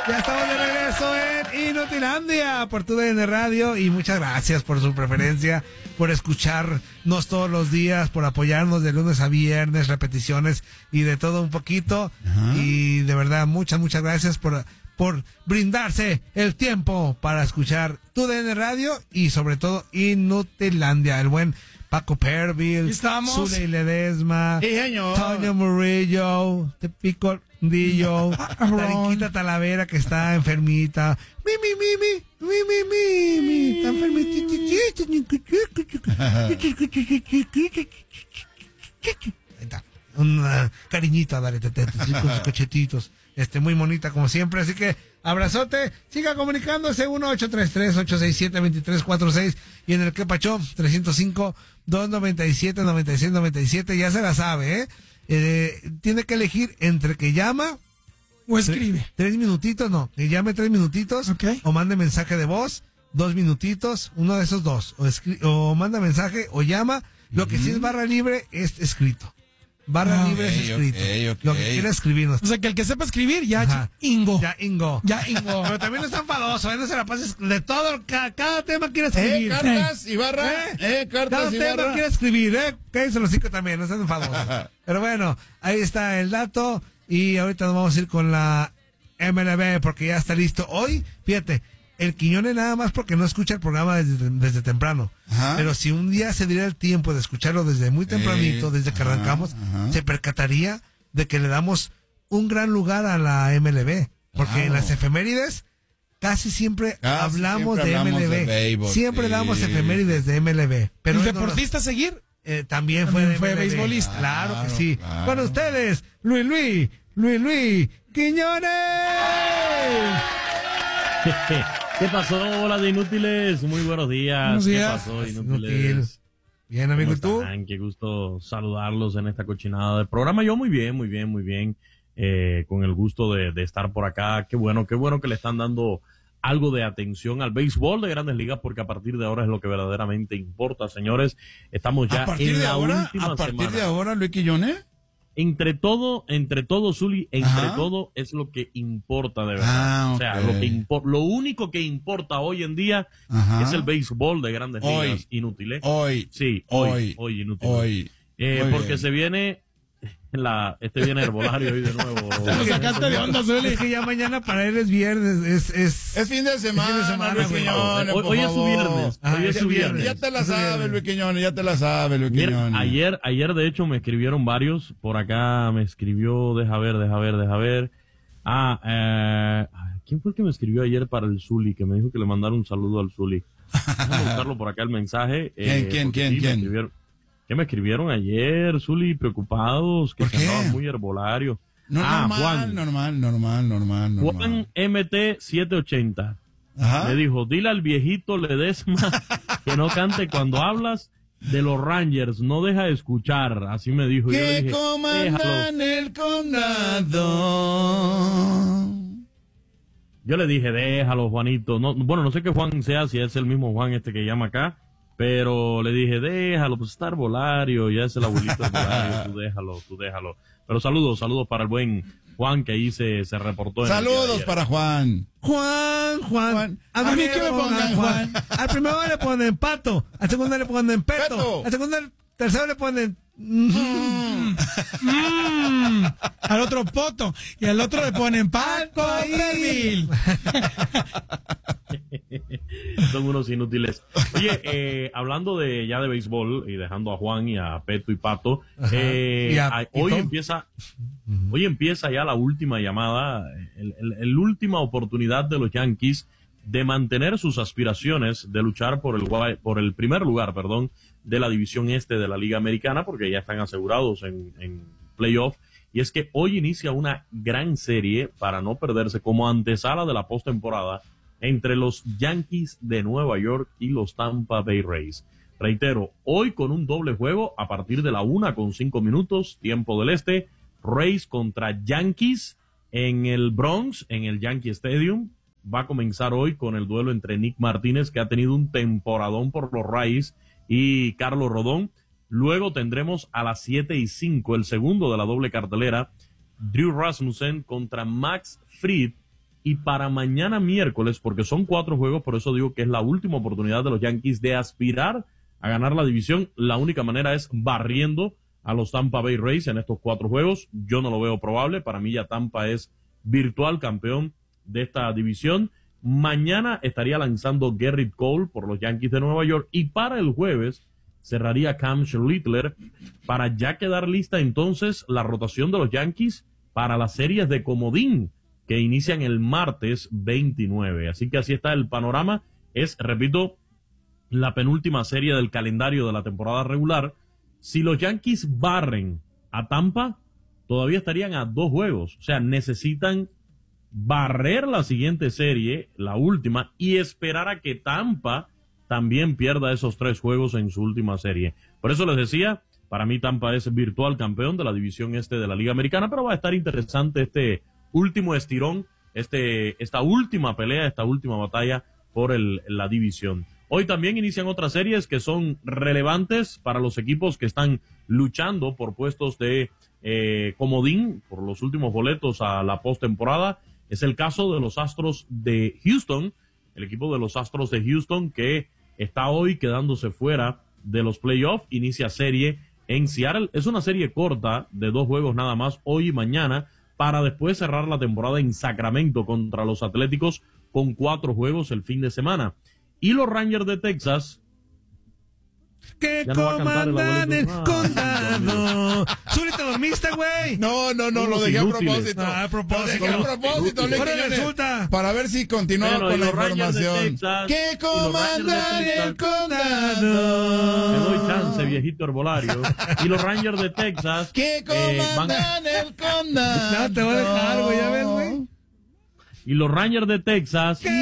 Ya estamos de regreso en Inutilandia por TUDN Radio y muchas gracias por su preferencia, por escucharnos todos los días, por apoyarnos de lunes a viernes, repeticiones y de todo un poquito. Ajá. Y de verdad, muchas gracias por brindarse el tiempo para escuchar TUDN Radio y sobre todo Inutilandia. El buen Paco Perville, Zuley Ledesma, sí, Toño Murillo, Tepico Dillo, Tariquita Talavera que está enfermita, está enfermita, ahí está, un cariñito a darle tetetes con sus cochetitos, muy bonita como siempre, así que abrazote, siga comunicándose 1-833-867-2346 y en el que pachó 305-297-9697, ya se la sabe, tiene que elegir entre que llama o escribe 3 minutitos, que llame 3 minutitos, okay, o mande mensaje de voz 2 minutitos, uno de esos dos, o manda mensaje o llama. Lo que sí es barra libre es escrito. Barra libre es escrito. Okay. Lo que quiera escribirnos. O sea, que el que sepa escribir, ya Ajá. ingo. Ya ingo. Pero también no es tan fadoso, no se la pases de todo, cada tema quiere escribir. Cartas y barra. Cartas cada y tema barra. quiere escribir, Cállese los cinco también, no sean fadosos. Pero bueno, ahí está el dato y ahorita nos vamos a ir con la MLB porque ya está listo. Hoy, fíjate, el Quiñones nada más porque no escucha el programa desde temprano. Ajá. Pero si un día se diera el tiempo de escucharlo desde muy tempranito, desde que arrancamos, se percataría de que le damos un gran lugar a la MLB. Porque en las efemérides casi siempre hablamos de MLB. De béisbol, siempre damos efemérides de MLB. Pero ¿el deportista a seguir? También fue beisbolista. Claro que sí. Claro. Con ustedes, Luis Quiñones. ¿Qué pasó? Hola de inútiles, muy buenos días. Buenos días. ¿Qué pasó, inútiles? Bien, amigo, ¿y tú? Qué gusto saludarlos en esta cochinada del programa. Yo muy bien. Con el gusto de estar por acá. Qué bueno que le están dando algo de atención al béisbol de Grandes Ligas, porque a partir de ahora es lo que verdaderamente importa, señores. Estamos ya en la última semana. ¿A partir de ahora, Luis Quiñones? Entre todo, Zuli, todo es lo que importa de verdad. O sea, lo único que importa hoy en día es el béisbol de Grandes Ligas. Inútiles. Hoy, inútiles. Porque se viene viene Herbolario hoy de nuevo. Lo sacaste de onda, Zuli. Es que ya mañana para él es viernes, es fin de semana, Luis Quiñones, hoy es su viernes. Hoy es su viernes. Ya te la sabes, Luis Quiñones, Quiñones. Ayer de hecho me escribieron varios. Por acá me escribió, deja ver. ¿Quién fue el que me escribió ayer para el Zuli? Que me dijo que le mandara un saludo al Zuli. Vamos a buscarlo por acá el mensaje. ¿Quién? ¿Qué me escribieron ayer, Zuli? Preocupados, que se andaban muy herbolario. Normal. Juan MT780. Me dijo, dile al viejito Ledesma que no cante cuando hablas de los Rangers, no deja de escuchar. Así me dijo. Que yo le dije, comandan el condado. Yo le dije, déjalo, Juanito. No sé qué Juan sea, si es el mismo Juan que llama acá. Pero le dije, déjalo, pues está Herbolario, ya es el abuelito Herbolario, tú déjalo. Pero saludos para el buen Juan que ahí se reportó. Saludos para Juan. Juan. A mí que me pongan Juan. Al primero le ponen Pato, al segundo le ponen Peto, al segundo, al tercero le ponen... al otro Poto y al otro le ponen Paco Perville. Son unos inútiles. Oye, hablando de béisbol y dejando a Juan y a Peto y Pato, hoy empieza ya la última llamada, la última oportunidad de los Yankees de mantener sus aspiraciones de luchar por el primer lugar, de la división este de la Liga Americana, porque ya están asegurados en playoff. Y es que hoy inicia una gran serie para no perderse como antesala de la postemporada entre los Yankees de Nueva York y los Tampa Bay Rays. Reitero, hoy con un doble juego a partir de la 1:05 tiempo del este, Rays contra Yankees en el Bronx, en el Yankee Stadium. Va a comenzar hoy con el duelo entre Nick Martínez, que ha tenido un temporadón por los Rays, y Carlos Rodón. Luego tendremos a las 7:05 el segundo de la doble cartelera, Drew Rasmussen contra Max Fried, Y para mañana miércoles, porque son 4 juegos, por eso digo que es la última oportunidad de los Yankees de aspirar a ganar la división. La única manera es barriendo a los Tampa Bay Rays en estos 4 juegos. Yo no lo veo probable. Para mí ya Tampa es virtual campeón de esta división. Mañana estaría lanzando Gerrit Cole por los Yankees de Nueva York. Y para el jueves cerraría Cam Schlittler para ya quedar lista entonces la rotación de los Yankees para las series de comodín que inician el martes 29. Así que así está el panorama. Es, repito, la penúltima serie del calendario de la temporada regular. Si los Yankees barren a Tampa, todavía estarían a 2 juegos. O sea, necesitan barrer la siguiente serie, la última, y esperar a que Tampa también pierda esos 3 juegos en su última serie. Por eso les decía, para mí Tampa es virtual campeón de la división este de la Liga Americana, pero va a estar interesante este último estirón, esta última pelea, esta última batalla por la división. Hoy también inician otras series que son relevantes para los equipos que están luchando por puestos de comodín, por los últimos boletos a la postemporada. Es el caso de los Astros de Houston, el equipo de los Astros de Houston que está hoy quedándose fuera de los playoffs, inicia serie en Seattle. Es una serie corta de 2 juegos nada más, hoy y mañana, para después cerrar la temporada en Sacramento contra los Atléticos con 4 juegos el fin de semana. Y los Rangers de Texas, que comandan el condado. Zuli, ¿te dormiste, güey? No, lo dejé a propósito. A propósito. Lo dejé a propósito, Ahora resulta. para ver si continuaba con la información. Que comandan el condado. Te doy chance, viejito herbolario. Y los Rangers de Texas Que comandan el condado. No, te voy a dejar, güey, ya ves, güey. Y los Rangers de Texas